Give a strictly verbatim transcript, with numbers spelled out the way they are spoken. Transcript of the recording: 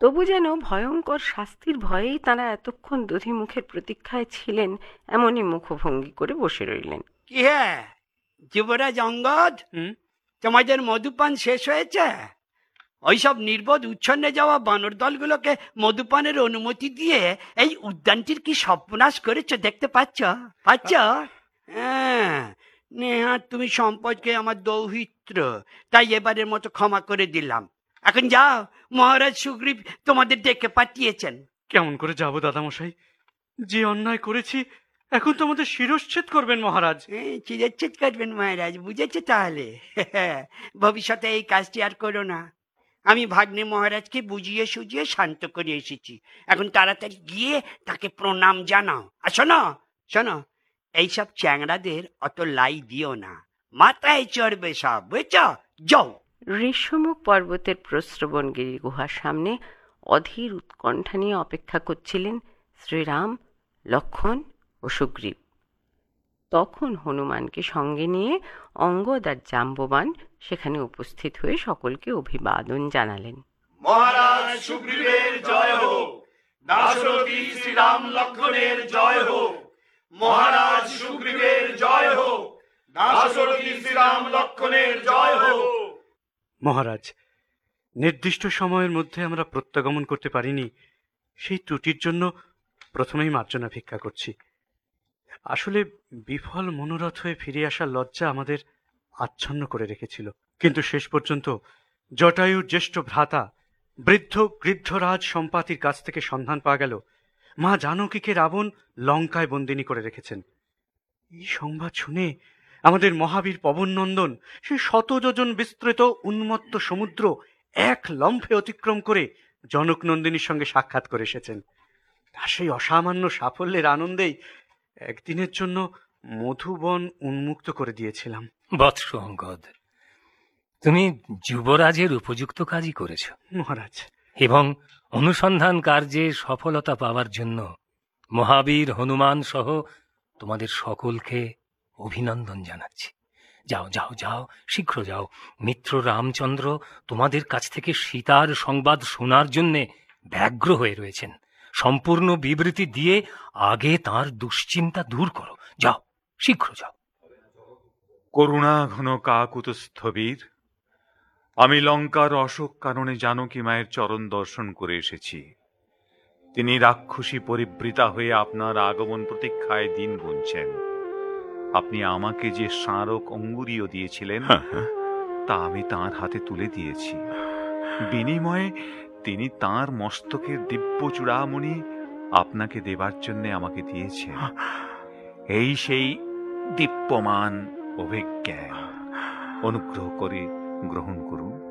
তবু যেন ভয়ঙ্কর শাস্তির ভয়েই তাঁরা এতক্ষণ দধিমুখের প্রতীক্ষায় ছিলেন, এমনই মুখভঙ্গি করে বসে রইলেন। কি হে যুবরাজ অঙ্গদ, তোমাদের মধুপান শেষ হয়েছে? ওইসব নির্বোধ উচ্ছন্নে যাওয়া বানর দলগুলোকে মধুপানের অনুমতি দিয়ে এই উদ্যানটির কি সর্বনাশ করেছ দেখতে পাচ্ছ পাচ্ছ হ্যাঁ, নেহাত তুমি সম্পদকে আমার দৌহিত্র, তাই এবারের মতো ক্ষমা করে দিলাম। এখন যাও, মহারাজ সুগ্রীব তোমাদের ডেকে পাঠিয়েছেন। কেমন করে যাব দাদামশাই? যে অন্যায় করেছি এখন তো আমাদের শিরশ্ছেদ করবেন মহারাজ। শিরশ্ছেদ করবেন মহারাজ, বুঝেছে তাহলে? ভবিষ্যতে এই কাজটি আর করো না। আমি ভাগ্নে মহারাজকে বুঝিয়ে সুঝিয়ে শান্ত করে এসেছি। এখন তাড়াতাড়ি গিয়ে তাকে প্রণাম জানাও। আর শোনো শোনো, এইসব চ্যাংড়াদের অত লাই দিও না, মাথায় চড়বে সব, বুঝছ? যাও। ঋষ্যমুখ পর্বতের প্রস্রবণগিরি গুহার সামনে অধীর উৎকণ্ঠা নিয়ে অপেক্ষা করছিলেন শ্রীরাম, লক্ষ্মণ ও সুগ্রীব। তখন হনুমানকে সঙ্গে নিয়ে অঙ্গদ আর জাম্ববান সেখানে উপস্থিত হয়ে সকলকে অভিবাদন জানালেন। মহারাজ সুগ্রীবের জয় হোক, দাশরথী শ্রীরাম লক্ষ্মণের জয় হোক। মহারাজ সুগ্রীবের জয় হোক, দাশরথী শ্রীরাম লক্ষ্মণের জয় হোক। মহারাজ, নির্দিষ্ট সময়ের মধ্যে আমরা প্রত্যাগমন করতে পারিনি, সেই ত্রুটির জন্য প্রথমেই মার্জনা ভিক্ষা করছি। আসলে বিফল মনোরথ হয়ে ফিরে আসার লজ্জা আমাদের আচ্ছন্ন করে রেখেছিল, কিন্তু শেষ পর্যন্ত জটায়ুর জ্যেষ্ঠ ভ্রাতা বৃদ্ধ গৃদ্ধরাজ সম্পাতির কাছ থেকে সন্ধান পাওয়া গেল মা জানকীকে রাবণ লঙ্কায় বন্দিনী করে রেখেছেন। এই সংবাদ শুনে আমাদের মহাবীর পবননন্দন সে শত যোজন বিস্তৃত উন্মত্ত সমুদ্র এক লম্ফে অতিক্রম করে জনকনন্দিনীর সঙ্গে সাক্ষাৎ করে এসেছেন। তার সেই অসামান্য সাফল্যের আনন্দেই একদিনের জন্য মধুবন উন্মুক্ত করে দিয়েছিলাম। বৎস অঙ্গদ, তুমি যুবরাজের উপযুক্ত কাজই করেছ মহারাজ, এবং অনুসন্ধান কার্যে সফলতা পাওয়ার জন্য মহাবীর হনুমান সহ তোমাদের সকলকে অভিনন্দন জানাচ্ছি। যাও যাও যাও, শীঘ্র যাও। মিত্র রামচন্দ্র তোমাদের কাছ থেকে সীতার সংবাদ শোনার জন্য ব্যগ্র হয়ে রয়েছেন। সম্পূর্ণ বিবৃতি দিয়ে আগে তার দুশ্চিন্তা দূর করো। যাও, শীঘ্র যাও। করুণা ঘন কাকুতস্থ বীর, আমি লঙ্কার অশোক কারণে জানকী মায়ের চরণ দর্শন করে এসেছি। তিনি রাক্ষসী পরিবৃতা হয়ে আপনার আগমন প্রতীক্ষায় দিন গুনছেন। আপনি আমাকে যে স্মারক অঙ্গুরীয় দিয়েছিলেন তা আমি তাঁর হাতে তুলে দিয়েছি। বিনিময়ে তিনি তাঁর মস্তকের দিব্য চূড়ামণি আপনাকে দেবার জন্য আমাকে দিয়েছেন। এই সেই দীপ্যমান অভিজ্ঞান, অনুগ্রহ করে গ্রহণ করুন।